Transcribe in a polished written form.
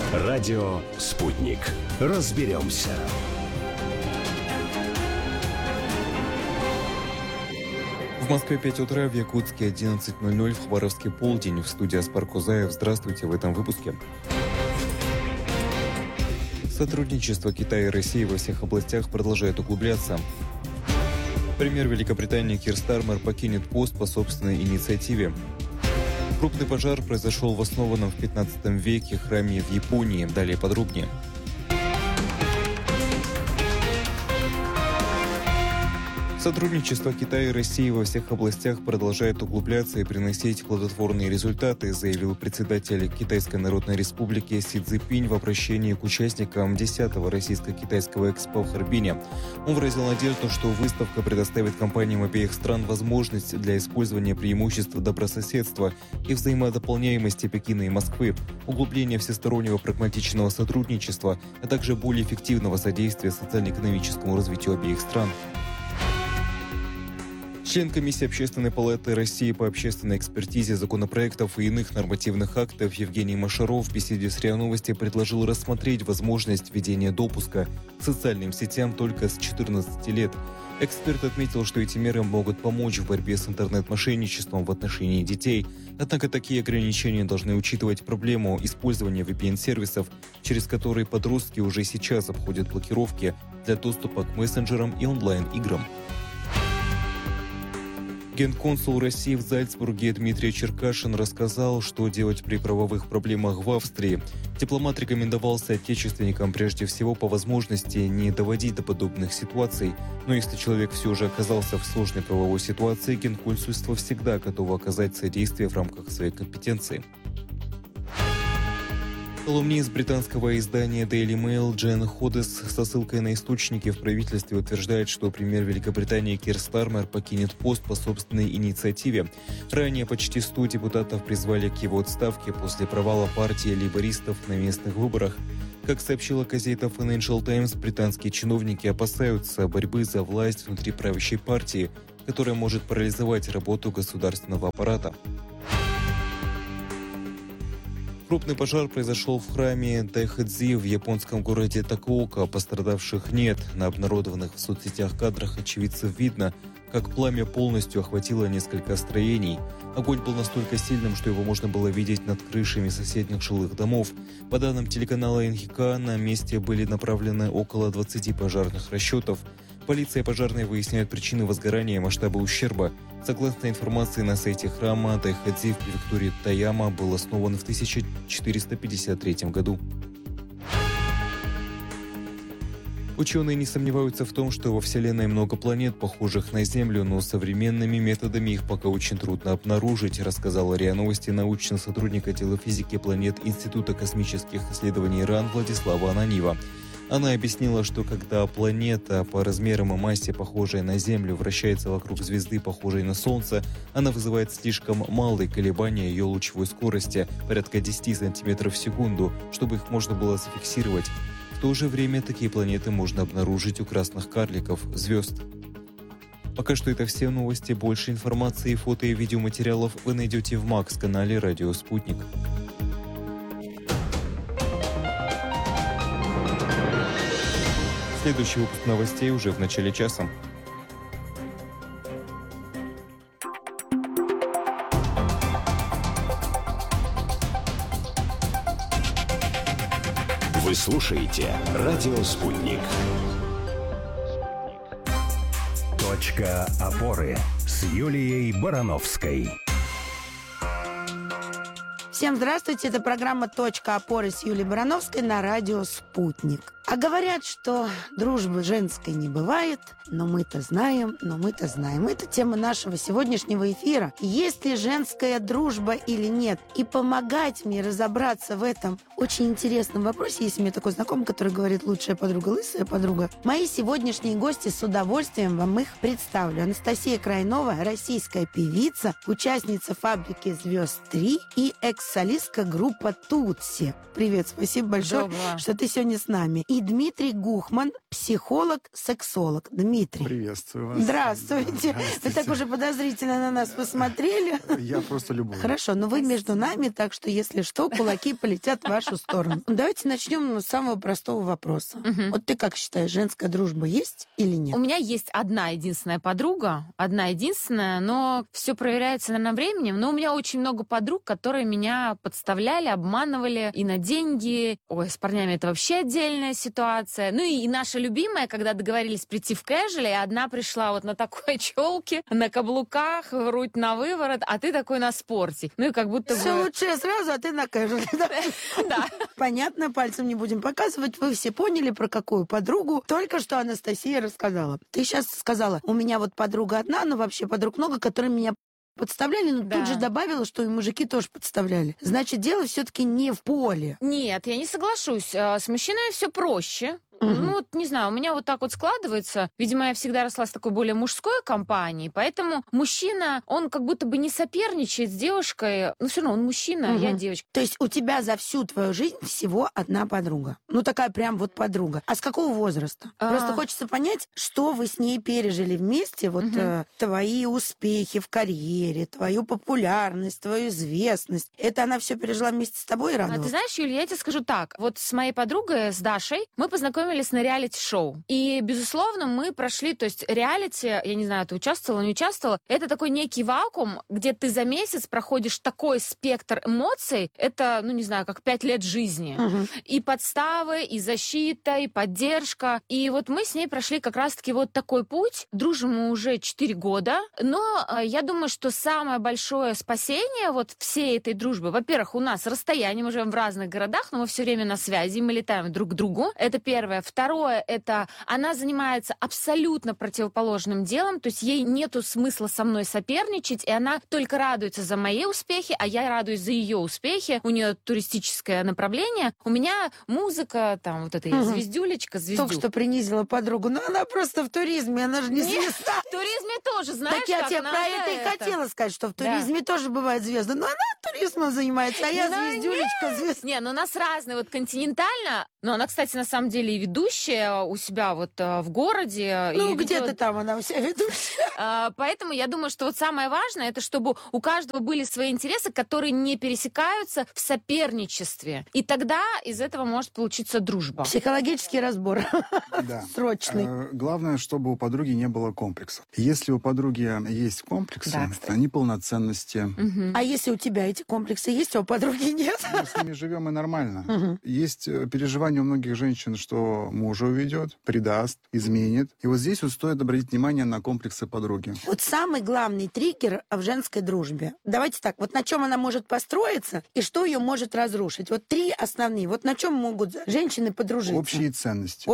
Радио «Спутник». Разберемся. В Москве 5 утра, в Якутске 11:00, в Хабаровске полдень. В студии Аспар Кузаев. Здравствуйте в этом выпуске. Сотрудничество Китая и России во всех областях продолжает углубляться. Премьер Великобритании Кир Стармер покинет пост по собственной инициативе. Крупный пожар произошел в основанном в 15 веке храме в Японии. Далее подробнее. Сотрудничество Китая и России во всех областях продолжает углубляться и приносить плодотворные результаты, заявил председатель Китайской Народной Республики Си Цзиньпинь в обращении к участникам 10-го российско-китайского экспо в Харбине. Он выразил надежду, что выставка предоставит компаниям обеих стран возможность для использования преимуществ добрососедства и взаимодополняемости Пекина и Москвы, углубления всестороннего прагматичного сотрудничества, а также более эффективного содействия социально-экономическому развитию обеих стран. Член комиссии Общественной палаты России по общественной экспертизе законопроектов и иных нормативных актов Евгений Машаров в беседе с РИА Новости предложил рассмотреть возможность введения допуска к социальным сетям только с 14 лет. Эксперт отметил, что эти меры могут помочь в борьбе с интернет-мошенничеством в отношении детей. Однако такие ограничения должны учитывать проблему использования VPN-сервисов, через которые подростки уже сейчас обходят блокировки для доступа к мессенджерам и онлайн-играм. Генконсул России в Зальцбурге Дмитрий Черкашин рассказал, что делать при правовых проблемах в Австрии. Дипломат рекомендовал соотечественникам прежде всего по возможности не доводить до подобных ситуаций. Но если человек все же оказался в сложной правовой ситуации, Генконсульство всегда готово оказать содействие в рамках своей компетенции. Колумнист британского издания Daily Mail Джен Ходес со ссылкой на источники в правительстве утверждает, что премьер Великобритании Кир Стармер покинет пост по собственной инициативе. Ранее почти 100 депутатов призвали к его отставке после провала партии лейбористов на местных выборах. Как сообщила газета Financial Times, британские чиновники опасаются борьбы за власть внутри правящей партии, которая может парализовать работу государственного аппарата. Крупный пожар произошел в храме Дайхэцзи в японском городе Такуока. Пострадавших нет. На обнародованных в соцсетях кадрах очевидцев видно, как пламя полностью охватило несколько строений. Огонь был настолько сильным, что его можно было видеть над крышами соседних жилых домов. По данным телеканала НХК, на месте были направлены около 20 пожарных расчетов. Полиция и пожарные выясняют причины возгорания и масштабы ущерба. Согласно информации на сайте храма, Дайхэцзи в префектуре Таяма был основан в 1453 году. Ученые не сомневаются в том, что во Вселенной много планет, похожих на Землю, но современными методами их пока очень трудно обнаружить, рассказала РИА Новости научный сотрудник отдела физики планет Института космических исследований РАН Владислава Ананьева. Она объяснила, что когда планета по размерам и массе, похожая на Землю, вращается вокруг звезды, похожей на Солнце, она вызывает слишком малые колебания ее лучевой скорости, порядка 10 см в секунду, чтобы их можно было зафиксировать. В то же время такие планеты можно обнаружить у красных карликов, звезд. Пока что это все новости. Больше информации, фото и видеоматериалов вы найдете в МАКС-канале «Радио Спутник». Следующий выпуск новостей уже в начале часа. Вы слушаете «Радио Спутник». Точка опоры с Юлией Барановской. Всем здравствуйте, это программа «Точка опоры» с Юлией Барановской на радио «Спутник». А говорят, что дружбы женской не бывает, но мы-то знаем. Это тема нашего сегодняшнего эфира. Есть ли женская дружба или нет? И помогать мне разобраться в этом очень интересном вопросе, есть у меня такой знакомый, который говорит: лучшая подруга, лысая подруга. Мои сегодняшние гости, с удовольствием вам их представлю. Анастасия Крайнова, российская певица, участница «Фабрики звезд 3» и экс-солистка группы «Тутси». Привет, спасибо большое, что ты сегодня с нами. И и Дмитрий Гухман, психолог-сексолог. Дмитрий. Приветствую вас. Здравствуйте. Вы так уже подозрительно на нас посмотрели. Я просто люблю. Хорошо, но вы между нами, так что, если что, кулаки полетят в вашу сторону. Давайте начнем с самого простого вопроса. Вот ты как считаешь, женская дружба есть или нет? У меня есть одна единственная подруга, но все проверяется, наверное, временем. Но у меня очень много подруг, которые меня подставляли, обманывали и на деньги. Ой, с парнями это вообще отдельная ситуация. Ну и наша любимая, когда договорились прийти в кэжуале, и одна пришла вот на такой челке, на каблуках, грудь на выворот, а ты такой на спорте. Ну и как будто Все бы... лучше сразу, а ты на кэжуале. Да. Понятно, пальцем не будем показывать. Вы все поняли, про какую подругу только что Анастасия рассказала. Ты сейчас сказала, у меня вот подруга одна, но вообще подруг много, которые меня подставляли, но тут же добавила, что и мужики тоже подставляли. Значит, дело все-таки не в поле. Нет, я не соглашусь. С мужчинами все проще. Ну, вот, не знаю, у меня вот так вот складывается. Видимо, я всегда росла с такой более мужской компанией, поэтому мужчина, он как будто бы не соперничает с девушкой. Но все равно он мужчина, я девочка. То есть у тебя за всю твою жизнь всего одна подруга. Ну, такая прям вот подруга. А с какого возраста? Просто хочется понять, что вы с ней пережили вместе. Вот твои успехи в карьере, твою популярность, твою известность. Это она все пережила вместе с тобой и радовалась? Ты знаешь, Юля, я тебе скажу так. Вот с моей подругой, с Дашей, мы познакомились на реалити-шоу. И, безусловно, мы прошли, то есть реалити, я не знаю, ты участвовала, не участвовала, это такой некий вакуум, где ты за месяц проходишь такой спектр эмоций, это, ну, не знаю, как 5 лет жизни. И подставы, и защита, и поддержка. И вот мы с ней прошли как раз-таки вот такой путь. Дружим мы уже 4 года, но я думаю, что самое большое спасение вот всей этой дружбы, во-первых, у нас расстояние, мы живем в разных городах, но мы все время на связи, мы летаем друг к другу. Это первое. Второе, это она занимается абсолютно противоположным делом, то есть ей нету смысла со мной соперничать, и она только радуется за мои успехи, а я радуюсь за ее успехи. У нее туристическое направление, у меня музыка, там вот эта звездюлечка, Только что принизила подругу, но она просто в туризме, она же не звезда. В туризме тоже, знаешь, Так я как тебе про надо это и хотела сказать, что в туризме тоже бывают звезды, но она туризмом занимается, а я звездюлечка, звезда. Не, ну у нас разные, вот континентально, но она, кстати, на самом деле и ведущая у себя вот в городе. Ну, и где-то там она у себя ведущая. Поэтому я думаю, что вот самое важное, это чтобы у каждого были свои интересы, которые не пересекаются в соперничестве. И тогда из этого может получиться дружба. Психологический разбор. Да. Срочный. Главное, чтобы у подруги не было комплексов. Если у подруги есть комплексы, они полноценности. А если у тебя эти комплексы есть, а у подруги нет? Мы с ними живем и нормально. Есть переживания у многих женщин, что мужа уведет, предаст, изменит. И вот здесь вот стоит обратить внимание на комплексы подруги. Вот самый главный триггер в женской дружбе. Давайте так, вот на чем она может построиться и что ее может разрушить. Вот 3 основные. Вот на чем могут женщины подружиться. Общие ценности.